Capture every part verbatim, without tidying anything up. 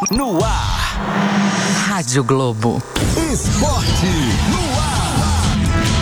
No ar. Rádio Globo. Esporte no ar.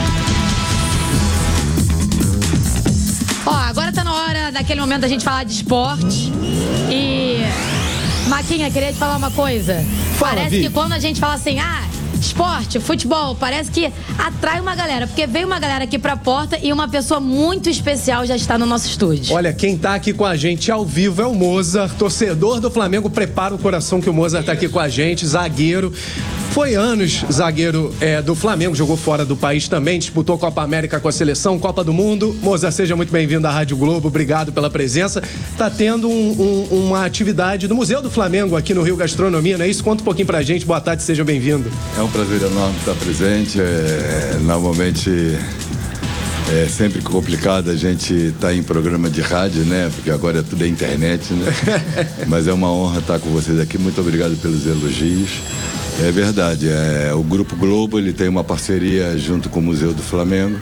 Ó, agora tá na hora daquele momento da gente falar de esporte. E... Maquinha, queria te falar uma coisa. Fala, Parece Vi. que quando a gente fala assim, ah, esporte, futebol, parece que atrai uma galera. Porque veio uma galera aqui pra porta e uma pessoa muito especial já está no nosso estúdio. Olha, quem tá aqui com a gente ao vivo é o Mozart, torcedor do Flamengo. Prepara o coração que o Mozart tá aqui com a gente, zagueiro. Foi anos zagueiro é, do Flamengo, jogou fora do país também, disputou Copa América com a seleção, Copa do Mundo. Mozart, seja muito bem-vindo à Rádio Globo, obrigado pela presença. Tá tendo um, um, uma atividade do Museu do Flamengo aqui no Rio Gastronomia, não é isso? Conta um pouquinho pra gente, boa tarde, seja bem-vindo. É um prazer enorme estar presente, é, normalmente é sempre complicado a gente estar em programa de rádio, né? Porque agora é tudo é internet, né? Mas é uma honra estar com vocês aqui, muito obrigado pelos elogios. É verdade, é, o Grupo Globo ele tem uma parceria junto com o Museu do Flamengo,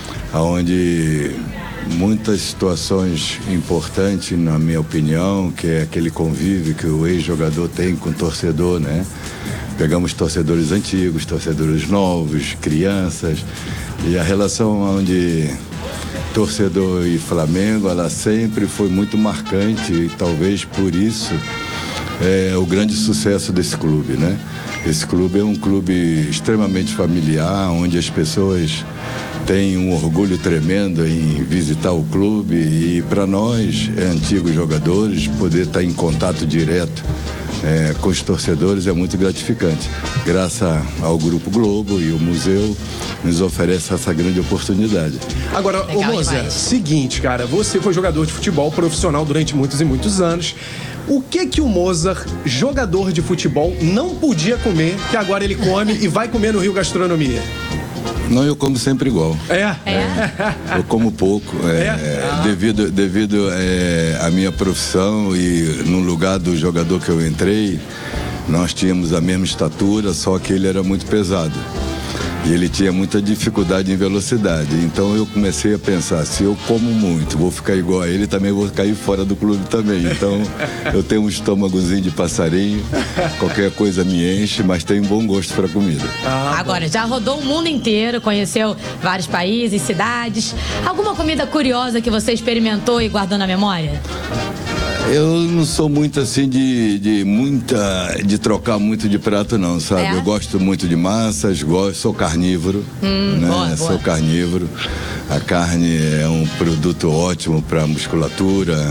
onde muitas situações importantes, na minha opinião, que é aquele convívio que o ex-jogador tem com o torcedor, né? Pegamos torcedores antigos, torcedores novos, crianças, e a relação onde torcedor e Flamengo, ela sempre foi muito marcante e talvez por isso é o grande sucesso desse clube, né? Esse clube é um clube extremamente familiar, onde as pessoas têm um orgulho tremendo em visitar o clube e para nós, antigos jogadores, poder estar em contato direto É, com os torcedores é muito gratificante. Graças ao Grupo Globo e o museu nos oferece essa grande oportunidade. Agora, ô Mozart, seguinte, cara, você foi jogador de futebol profissional durante muitos e muitos anos. O que que o Mozart, jogador de futebol, não podia comer, que agora ele come e vai comer no Rio Gastronomia? Não, eu como sempre igual. É? É? Eu como pouco, é, É? Ah. devido, devido é, à minha profissão e no lugar do jogador que eu entrei, nós tínhamos a mesma estatura, só que ele era muito pesado. E ele tinha muita dificuldade em velocidade. Então eu comecei a pensar, se eu como muito, vou ficar igual a ele, também vou cair fora do clube também. Então eu tenho um estômagozinho de passarinho, qualquer coisa me enche, mas tenho um bom gosto para comida. Agora, já rodou o mundo inteiro, conheceu vários países, cidades. Alguma comida curiosa que você experimentou e guardou na memória? Eu não sou muito assim de, de muita de trocar muito de prato não, sabe? É? Eu gosto muito de massas, gosto, sou carnívoro, Hum, né? boa, boa. Sou carnívoro. A carne é um produto ótimo para musculatura.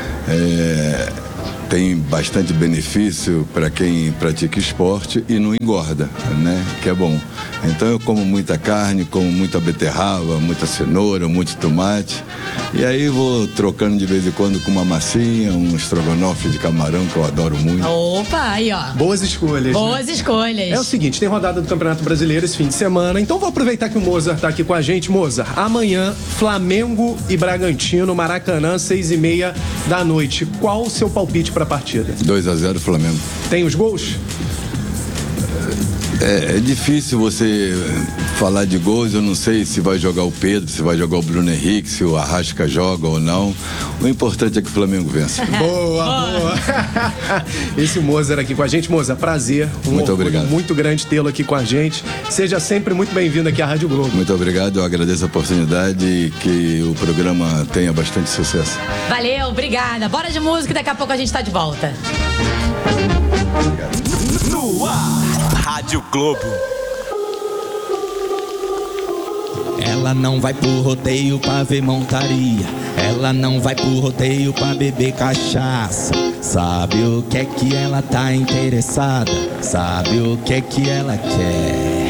É, tem bastante benefício para quem pratica esporte e não engorda, né? Que é bom. Então eu como muita carne, como muita beterraba, muita cenoura, muito tomate. E aí vou trocando de vez em quando com uma massinha, um estrogonofe de camarão que eu adoro muito. Opa, aí ó. Boas escolhas. Boas né? escolhas. É o seguinte, tem rodada do Campeonato Brasileiro esse fim de semana, então vou aproveitar que o Mozart tá aqui com a gente. Mozart, amanhã, Flamengo e Bragantino, Maracanã, seis e meia da noite. Qual o seu palpite pra partida? dois a zero Flamengo. Tem os gols? É, é difícil você falar de gols, eu não sei se vai jogar o Pedro, se vai jogar o Bruno Henrique, se o Arrasca joga ou não. O importante é que o Flamengo vença. Boa, boa. Esse Mozart aqui com a gente. Mozart, prazer. Um Muito orgulho obrigado. muito grande tê-lo aqui com a gente. Seja sempre muito bem-vindo aqui à Rádio Globo. Muito obrigado, eu agradeço a oportunidade e que o programa tenha bastante sucesso. Valeu, obrigada. Bora de música e daqui a pouco a gente tá de volta. No ar. Rádio Globo. Ela não vai pro rodeio pra ver montaria. Ela não vai pro rodeio pra beber cachaça. Sabe o que é que ela tá interessada? Sabe o que é que ela quer?